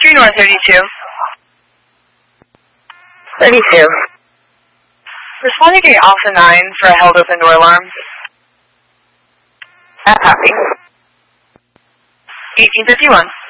3 North 32. 32. Responding to Alpha 9 for a held open door alarm. Copy. 1851.